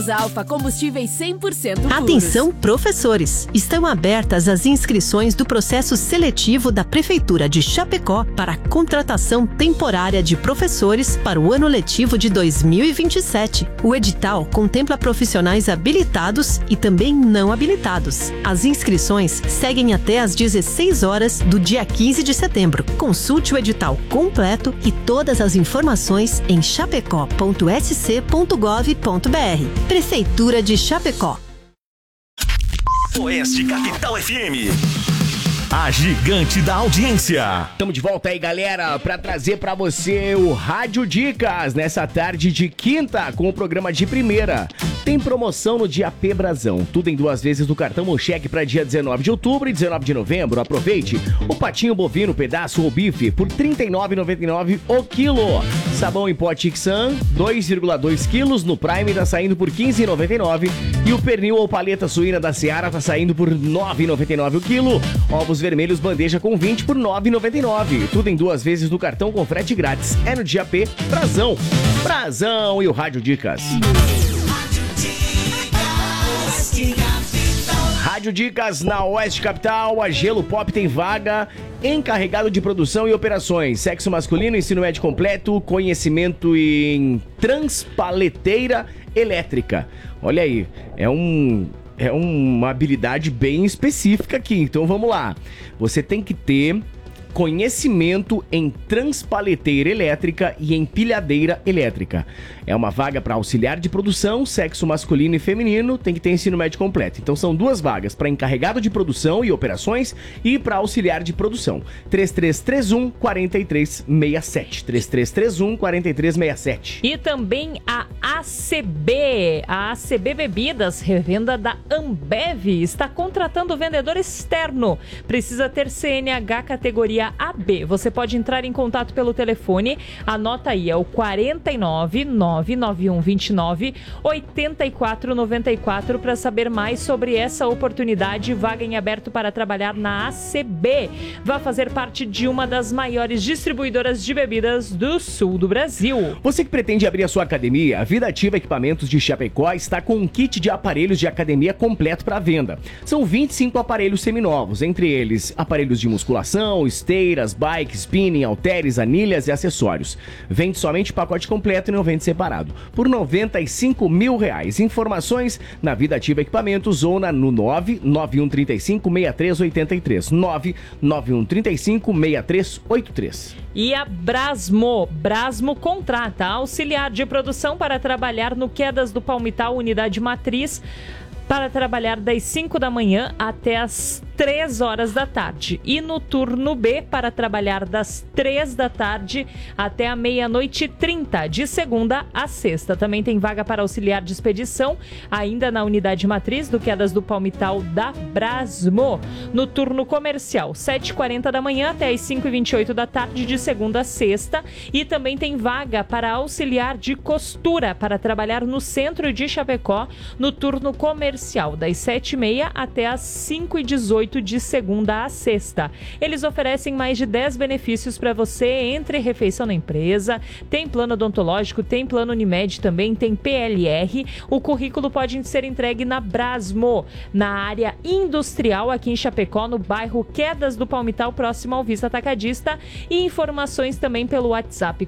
Alfa, combustíveis 100% puros. Atenção, professores! Estão abertas as inscrições do processo seletivo da Prefeitura de Chapecó para a contratação temporária de professores para o ano letivo de 2027. O edital contempla profissionais habilitados e também não habilitados. As inscrições seguem até às 16 horas do dia 15 de setembro. Consulte o edital completo e todas as informações em chapecó.sc.gov.br. Prefeitura de Chapecó. Oeste Capital FM. A gigante da audiência. Estamos de volta aí, galera, para trazer para você o Rádio Dicas nessa tarde de quinta com o programa de primeira. Tem promoção no dia P Brasão, tudo em 2 vezes do cartão ou cheque para dia 19 de outubro e 19 de novembro. Aproveite o patinho bovino, pedaço ou bife por R$ 39,99 o quilo. Sabão em pó Tixan, 2,2 quilos no Prime tá saindo por R$ 15,99 e o pernil ou paleta suína da Seara tá saindo por R$ 9,99 o quilo. Ovos vermelhos bandeja com 20 por R$ 9,99. Tudo em 2 vezes no cartão com frete grátis. É no dia P Brasão. Brasão e o Rádio Dicas. Rádio Dicas na Oeste Capital. A Gelo Pop tem vaga. Encarregado de produção e operações. Sexo masculino, ensino médio completo, conhecimento em transpaleteira elétrica. Olha aí, é uma habilidade bem específica aqui, então vamos lá. Você tem que ter conhecimento em transpaleteira elétrica e empilhadeira elétrica. É uma vaga para auxiliar de produção, sexo masculino e feminino, tem que ter ensino médio completo. Então são 2 vagas, para encarregado de produção e operações e para auxiliar de produção. 3331-4367. 3331-4367. E também a ACB Bebidas, revenda da Ambev, está contratando vendedor externo. Precisa ter CNH categoria AB. Você pode entrar em contato pelo telefone, anota aí, é o 49 991 29 84 94 para saber mais sobre essa oportunidade. Vaga em aberto para trabalhar na ACB. Vá fazer parte de uma das maiores distribuidoras de bebidas do sul do Brasil. Você que pretende abrir a sua academia, a Vida Ativa Equipamentos de Chapecó está com um kit de aparelhos de academia completo para venda. São 25 aparelhos seminovos, entre eles aparelhos de musculação, esteiras, bikes, spinning, halteres, anilhas e acessórios. Vende somente pacote completo e não vende separado. Por R$ 95 mil. Informações na Vida Ativa Equipamentos ou no 99135-6383. 99135-6383. E a Brasmo contrata auxiliar de produção para trabalhar no Quedas do Palmital, unidade matriz, para trabalhar das 5 da manhã até as 3 horas da tarde. E no turno B, para trabalhar das 3 da tarde até a 00:30, de segunda a sexta. Também tem vaga para auxiliar de expedição, ainda na unidade matriz do Quedas do Palmital da Brasmo. No turno comercial, 7h40 da manhã até as 5h28 da tarde, de segunda a sexta. E também tem vaga para auxiliar de costura, para trabalhar no centro de Chapecó, no turno comercial, das 7h30 até as 5h18, de segunda a sexta. Eles oferecem mais de 10 benefícios para você, entre refeição na empresa, tem plano odontológico, tem plano Unimed também, tem PLR. O currículo pode ser entregue na Brasmo, na área industrial aqui em Chapecó, no bairro Quedas do Palmital, próximo ao Vista Atacadista. E informações também pelo WhatsApp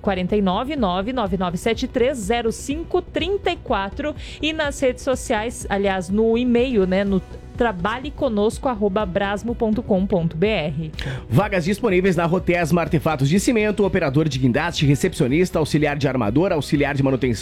499-9973-0534 e nas redes sociais, aliás, no e-mail, né, no trabalheconosco@brasmo.com.br. Vagas disponíveis na Rotesma Artefatos de Cimento, operador de guindaste, recepcionista, auxiliar de armador, auxiliar de manutenção